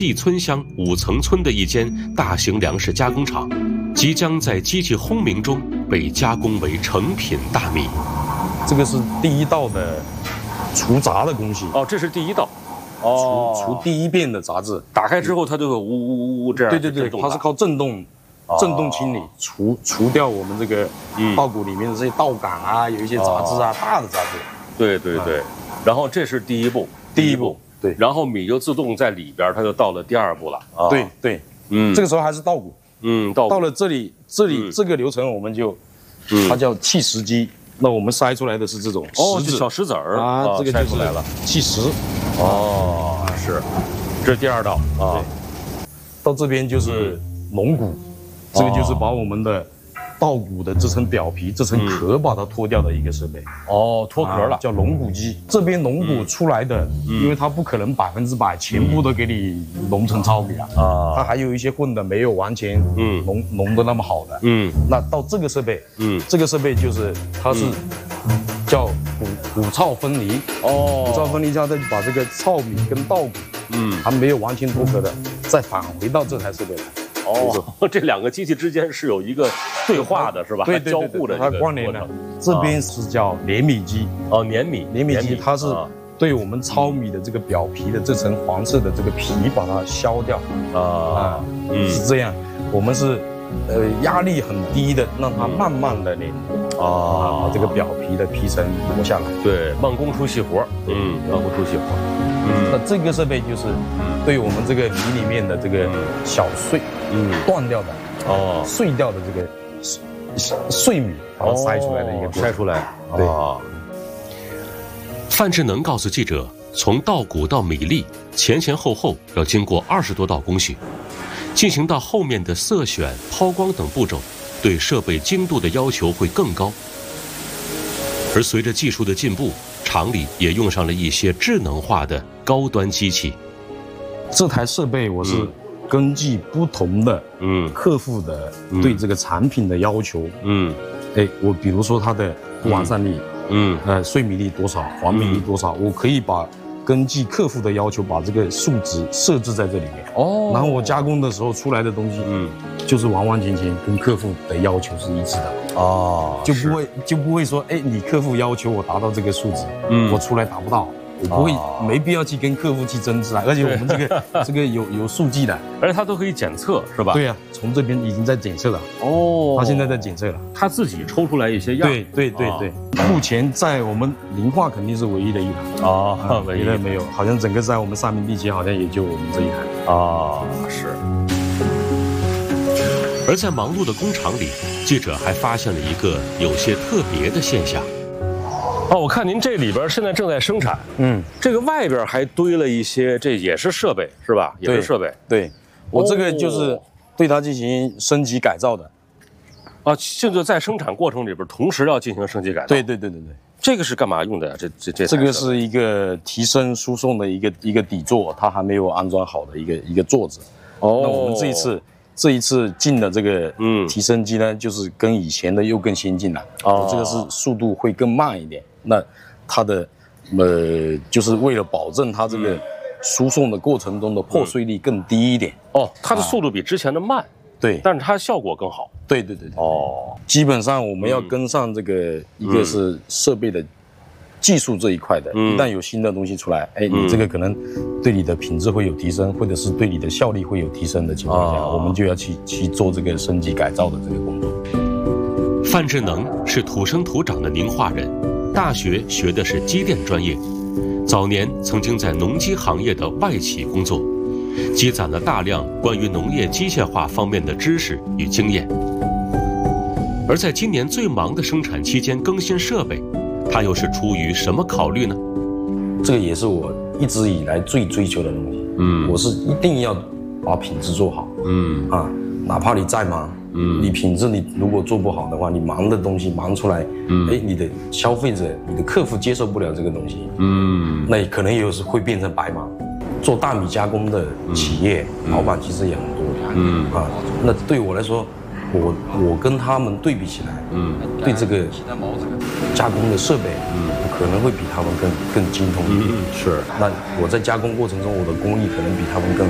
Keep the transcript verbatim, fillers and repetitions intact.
地村乡五层村的一间大型粮食加工厂，即将在机器轰鸣中被加工为成品大米。 这个是第一道的除杂的工序。 哦，这是第一道。哦， 除除第一遍的杂质， 打开之后它就会呜呜呜呜这样。 对对对，它是靠震动。震动清理，除除掉我们这个稻谷里面的这些稻杆啊，有一些杂质啊，大的杂质。 对对对，然后这是第一步， 第一步，对， 然后米就自动在里边，它就到了第二步了。 对对，嗯，这个时候还是稻谷， 嗯，稻谷到了这里，这里这个流程我们就，它叫砌石机。那我们筛出来的是这种石子， 小石子儿啊，这个筛出来了， 砌石。 哦，是，这是第二道啊。 到这边就是龙骨。这个就是把我们的稻谷的这层表皮、这层壳把它脱掉的一个设备。 哦，脱壳了， 叫龙骨机。这边龙骨出来的，因为它不可能百分之百全部都给你弄成糙米啊，啊，它还有一些混的没有完全弄弄得那么好的。嗯，那到这个设备，嗯，这个设备就是它是叫谷谷糙分离。哦，谷糙分离，它再把这个糙米跟稻谷，嗯，还没有完全脱壳的，再返回到这台设备来。 哦，这两个机器之间是有一个对话的，是吧？ 对对对， 交互的， 它关联的。这边是叫碾米机。 哦，碾米， 碾米机它是对我们糙米的这个表皮的这层黄色的这个皮把它削掉。啊，是这样。我们是呃压力很低的，让它慢慢的碾。啊，把这个表皮的皮层磨下来。 对，慢工出细活。嗯，慢工出细活。 嗯，那这个设备就是对我们这个米里面的这个小碎，嗯，断掉的，哦，碎掉的这个碎碎米，把它筛出来的一个筛出来。 对。 范志能告诉记者，从稻谷到米粒，前前后后要经过二十多道工序，进行到后面的色选、抛光等步骤，对设备精度的要求会更高。而随着技术的进步，厂里也用上了一些智能化的高端机器。 这台设备我是根据不同的嗯客户的对这个产品的要求，嗯，哎，我比如说它的不完善率，嗯，呃，碎米粒多少，黄米粒多少，我可以把根据客户的要求把这个数值设置在这里面。哦，然后我加工的时候出来的东西，嗯，就是完完全全跟客户的要求是一致的。哦，就不会就不会说，哎，你客户要求我达到这个数值，嗯，我出来达不到，我不会，没必要去跟客户去争执啊。而且我们这个这个有有数据的， 而且它都可以检测，是吧？ 对呀，从这边已经在检测了。哦，他现在在检测了， 他自己抽出来一些样。 对对对对，目前在我们临化肯定是唯一的一台。啊，唯一的没有，好像整个在我们上面地区好像也就我们这一台。 啊，是。 而在忙碌的工厂里，记者还发现了一个有些特别的现象。 哦，我看您这里边现在正在生产，嗯，这个外边还堆了一些，这也是设备是吧？也是设备。 对，我这个就是对它进行升级改造的。 啊，现在在生产过程里边，同时要进行升级改造。 对对对对对。 这个是干嘛用的呀？这这这这个是一个提升输送的一个一个底座，它还没有安装好的一个一个座子。哦，那我们这一次。这一次进的这个嗯提升机呢，就是跟以前的又更先进了。哦，这个是速度会更慢一点。那它的呃，就是为了保证它这个输送的过程中的破碎率更低一点。 哦，它的速度比之前的慢。 对， 但是它效果更好。 对对对对。哦，基本上我们要跟上这个，一个是设备的技术这一块的，一旦有新的东西出来，哎，你这个可能对你的品质会有提升，或者是对你的效率会有提升的情况下，我们就要去去做这个升级改造的这个工作。 范志能是土生土长的宁化人，大学学的是机电专业，早年曾经在农机行业的外企工作，积攒了大量关于农业机械化方面的知识与经验。而在今年最忙的生产期间更新设备，他又是出于什么考虑呢？ 这个也是我一直以来最追求的东西。嗯，我是一定要把品质做好。嗯啊，哪怕你再忙，嗯，你品质你如果做不好的话，你忙的东西忙出来，嗯，哎，你的消费者、你的客户接受不了这个东西，嗯，那可能也有时会变成白忙。做大米加工的企业、嗯、老板其实也很多。嗯啊，那对我来说。我我跟他们对比起来，嗯，对这个加工的设备，嗯，可能会比他们更更精通一点。嗯， 是。 那我在加工过程中，我的工艺可能比他们更